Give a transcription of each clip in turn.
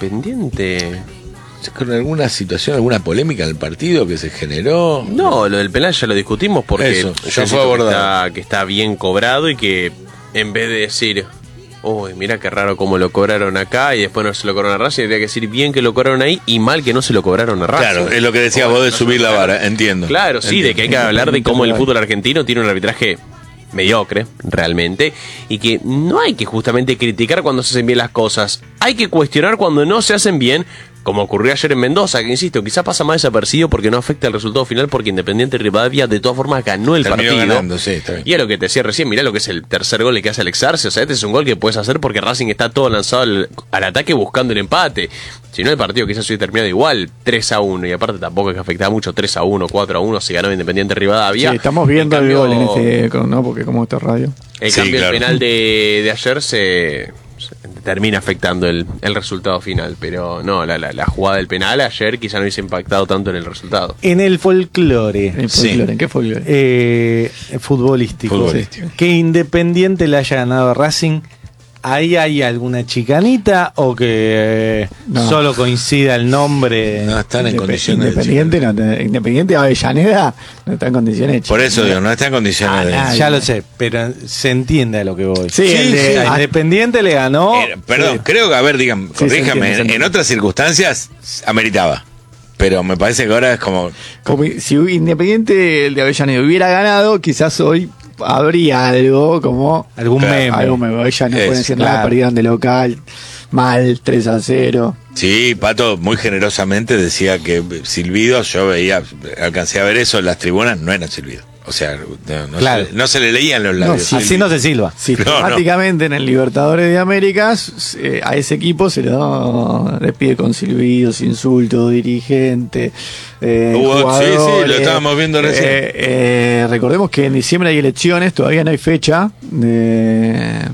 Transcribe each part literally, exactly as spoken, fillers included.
Independiente... ¿Con alguna situación, alguna polémica en el partido que se generó? No, lo del penal ya lo discutimos porque Eso, yo ya fue siento que abordado. está, que está bien cobrado y que en vez de decir, uy, mira qué raro cómo lo cobraron acá y después no se lo cobraron a Racing, tendría que decir bien que lo cobraron ahí y mal que no se lo cobraron a Racing. Claro, es lo que decías Bueno, vos de no subir se lo la cobraron. vara, entiendo. Claro, sí, Entiendo. de que hay que hablar de cómo el fútbol argentino tiene un arbitraje mediocre, realmente, y que no hay que justamente criticar cuando se hacen bien las cosas, hay que cuestionar cuando no se hacen bien, como ocurrió ayer en Mendoza, que insisto, quizá pasa más desapercibido porque no afecta el resultado final, porque Independiente Rivadavia de todas formas ganó el Terminó partido. ganando, sí, está bien. Y a lo que te decía recién, mirá lo que es el tercer gol que hace Alex Arce, o sea, este es un gol que puedes hacer porque Racing está todo lanzado al, al ataque buscando el empate. Si no, el partido quizás hubiera terminado igual, tres a uno, y aparte tampoco es que afectaba mucho, tres a uno, cuatro a uno, se ganó Independiente Rivadavia. Sí, estamos viendo En el cambio, gol en este, ¿no? Porque como esta radio. En Sí, cambio, claro. el penal de, de ayer se, se termina afectando el, el resultado final. Pero no, la, la, la jugada del penal ayer quizá no hubiese impactado tanto en el resultado. En el folclore ¿En Sí. folclore? ¿En qué folclore? eh, futbolístico, Futbolístico. que Independiente le haya ganado a Racing, ¿ahí hay alguna chicanita o que eh, No. solo coincida el nombre? No están en Indep- condiciones de Independiente, no, te- Independiente de Avellaneda no está en condiciones. Por eso digo, no está en condiciones Ah, de... nadie. Ya lo sé, pero se entiende a lo que voy. Sí, el de- a ah, Independiente le ganó. Eh, perdón, Sí. creo que, a ver, digan, Sí, se corríjame, entiende, se en, entiende. en otras circunstancias ameritaba. Pero me parece que ahora es como... Como si Independiente el de Avellaneda hubiera ganado, quizás hoy habría algo como Algún Claro, meme. algo me voy, ya no Es, pueden decir nada, claro. perdieron de local, mal, tres a cero. Sí, Pato muy generosamente decía que silbidos, yo veía, alcancé a ver eso en las tribunas, no eran silbidos. O sea, no, no Claro. se, no se le leían los labios. sí, Así no se silba. Sistemáticamente en el Libertadores de Américas eh, a ese equipo se le da, le pide con silbidos, insultos, dirigente, eh, Hubo- sí, sí, jugadores. lo estábamos viendo recién. Eh, eh, recordemos que en diciembre hay elecciones, todavía no hay fecha de,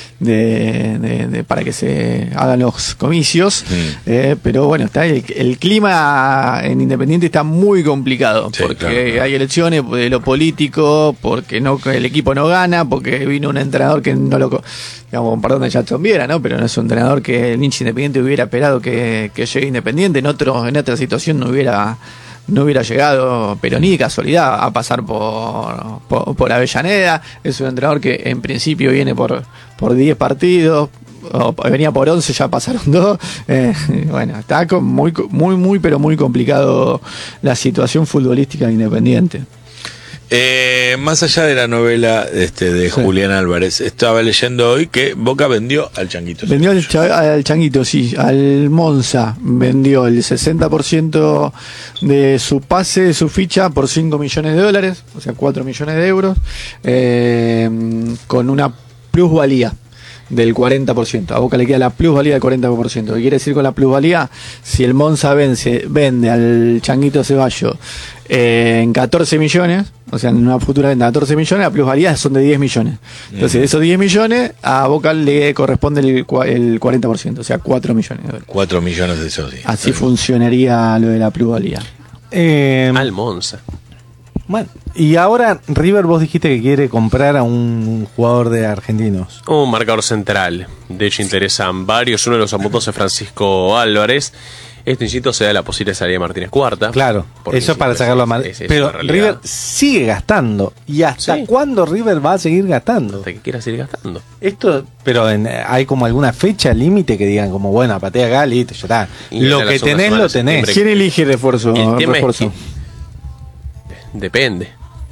de, de- de- para que se hagan los comicios, Mm. eh, pero bueno, está el, el clima en Independiente está muy complicado Sí, porque claro, claro. hay elecciones de lo político, porque no el equipo no gana, porque vino un entrenador que no lo, co- digamos, perdón de Jackson Viera, ¿no? Pero no es un entrenador que el hincha Independiente hubiera esperado que, que llegue Independiente, en otro, en otra situación no hubiera no hubiera llegado, pero ni de casualidad, a pasar por, por, por Avellaneda. Es un entrenador que en principio viene por por diez partidos, o venía por once, ya pasaron dos. Eh, bueno, está con muy, muy, muy, pero muy complicado la situación futbolística de Independiente. Eh, más allá de la novela este, de Sí. Julián Álvarez, estaba leyendo hoy que Boca vendió al Changuito. Vendió al, cha- al Changuito, sí, al Monza vendió el sesenta por ciento de su pase, de su ficha, por cinco millones de dólares, o sea, cuatro millones de euros, eh, con una plusvalía del cuarenta por ciento. A Boca le queda la plusvalía del cuarenta por ciento. ¿Qué quiere decir con la plusvalía? Si el Monza vence, vende al Changuito Ceballos eh, en catorce millones, o sea, en una futura venta de catorce millones, la plusvalía son de diez millones. Entonces, de esos diez millones, a Boca le corresponde el, cua- el cuarenta por ciento, o sea, cuatro millones de dólares. Cuatro millones de socios. Así funcionaría lo de la plusvalía. Eh, Al Monza. bueno, y ahora River, vos dijiste que quiere comprar a un jugador de argentinos. Un marcador central. De hecho, interesan varios. Uno de los apuntos es Francisco Álvarez. Este insisto se da la posible salida de Martínez Cuarta. Claro, Porque, eso es para insisto, sacarlo a es- mal. es- es Pero una realidad. River sigue gastando. ¿Y hasta Sí. cuándo River va a seguir gastando? Hasta que quiera seguir gastando. Esto, pero en- hay como alguna fecha límite que digan como, bueno, patea acá, listo, ya está. Y Lo ya la que segunda tenés, semana lo de septiembre. tenés. ¿Quién elige refuerzo? El tema es refuerzo? que- Depende.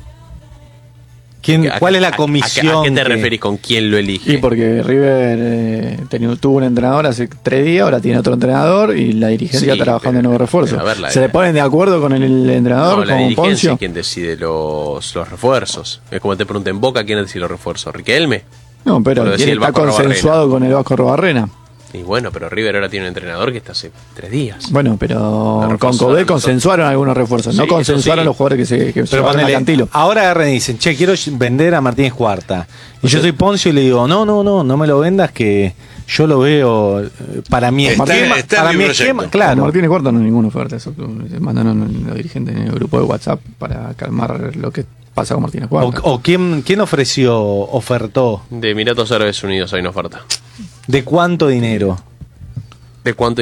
¿Quién, ¿A- ¿Cuál es a- la a- comisión? ¿A, qué te que- referís con quién lo elige? Y porque River eh, teni- tuvo un entrenador hace tres días, ahora tiene otro entrenador y la dirigencia Sí, está trabajando pero- en nuevos refuerzos. pero a ver, la- ¿Se le ponen de acuerdo con el, el entrenador, No, la con dirigencia Poncio? es quien decide los, los refuerzos. Es como te pregunten en Boca, ¿quién decide los refuerzos? ¿Riquelme? No, pero Lo decía ¿quién el está Vasco consensuado con el Vasco Robarrena? Y bueno, pero River ahora tiene un entrenador que está hace tres días. Bueno, pero Los con refuerzos Coudet son- consensuaron algunos refuerzos, Sí, no eso consensuaron sí. los jugadores que se que Pero llevaron a ponele, Cantilo. ahora agarran y dicen, che, quiero vender a Martínez Cuarta. Y yo soy Poncio y le digo, no, no, no, no me lo vendas que yo lo veo eh, para mi Está- esquema. está en para mi mi proyecto. esquema, claro. Martínez Cuarta no hay ninguna oferta, eso se mandaron los dirigentes en el grupo de WhatsApp para calmar lo que pasa con Martínez O, Cuarta. o quién, quién ofreció, ofertó, De Emiratos Árabes Unidos hay una oferta. de cuánto dinero. ¿De cuánto